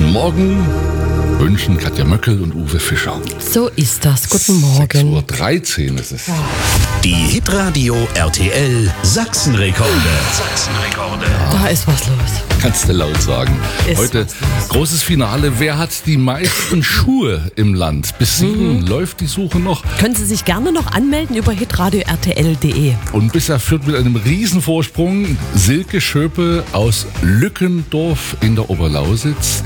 Guten Morgen wünschen Katja Möckel und Uwe Fischer. So ist das. Guten Morgen. 6:13 Uhr ist es. Die Hitradio RTL Sachsenrekorde. Da ist was los. Kannst du laut sagen. Ist Heute was los. großes Finale. Wer hat die meisten Schuhe im Land? Bis 7 läuft die Suche noch. Können Sie sich gerne noch anmelden über hitradio-rtl.de. Und bisher führt mit einem Riesenvorsprung Silke Schöpe aus Lückendorf in der Oberlausitz.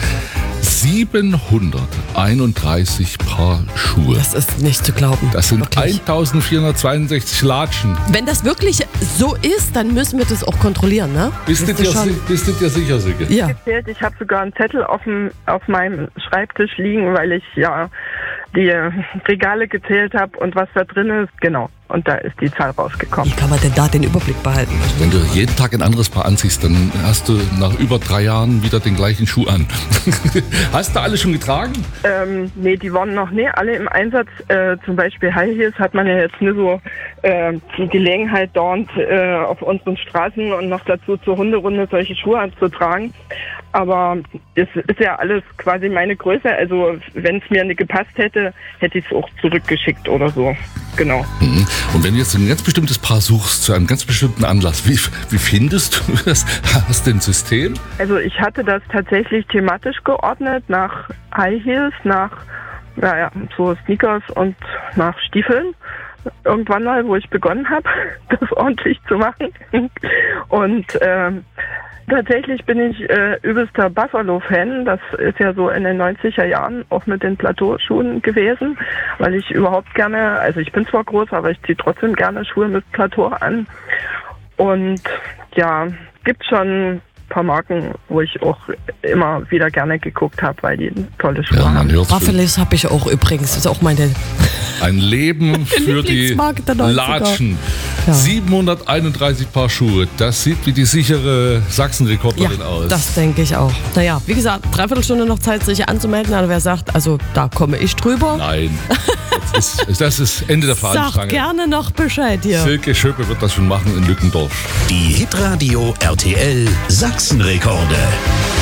731 Paar Schuhe. Das ist nicht zu glauben. Das sind Wirklich. 1462 Latschen. Wenn das wirklich so ist, dann müssen wir das auch kontrollieren, ne? Bist du dir sicher, Silke? Ja. Gezählt. Ich habe sogar einen Zettel auf meinem Schreibtisch liegen, weil ich ja die Regale gezählt habe und was da drin ist. Genau. Und da ist die Zahl rausgekommen. Wie kann man denn da den Überblick behalten? Wenn du jeden Tag ein anderes Paar anziehst, dann hast du nach über 3 Jahren wieder den gleichen Schuh an. Hast du alle schon getragen? Nee, die waren noch nie alle im Einsatz. Zum Beispiel High Heels hat man ja jetzt nur so die Gelegenheit, dauernd auf unseren Straßen und noch dazu zur Hunderunde solche Schuhe anzutragen. Aber es ist ja alles quasi meine Größe. Also wenn es mir nicht gepasst hätte, hätte ich es auch zurückgeschickt oder so. Genau. Und wenn du jetzt ein ganz bestimmtes Paar suchst, zu einem ganz bestimmten Anlass, wie findest du das? Hast du ein System? Also ich hatte das tatsächlich thematisch geordnet nach High Heels, nach so Sneakers und nach Stiefeln. Irgendwann mal, wo ich begonnen habe, das ordentlich zu machen. Und tatsächlich bin ich übelster Buffalo-Fan. Das ist ja so in den 90er Jahren auch mit den Plateauschuhen gewesen, weil ich überhaupt gerne, also ich bin zwar groß, aber ich ziehe trotzdem gerne Schuhe mit Plateau an. Und ja, gibt schon ein paar Marken, wo ich auch immer wieder gerne geguckt habe, weil die tolle Schuhe Ja, man haben. hört Buffalo's habe ich auch übrigens. Das ist auch meine. ein Leben für die Lieblingsmarke der 90er. Latschen. Ja. 731 Paar Schuhe. Das sieht wie die sichere Ja, Sachsenrekordlerin aus. das denke ich auch. Naja, wie gesagt, 3/4 Stunde noch Zeit, sich anzumelden. Aber wer sagt, also da komme ich drüber, Nein, das ist Ende der sag Fahnenstange. gerne noch Bescheid hier. Silke Schöpe wird das schon machen in Lückendorf. Die Hitradio RTL Sachsenrekorde.